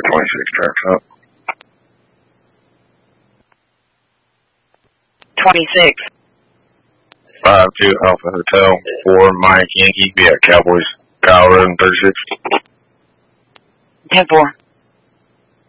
26 tracks up. 26. 5-2 Alpha Hotel, 4 Mike Yankee, be at Cowboys, Kyle Road, 36. 10-4.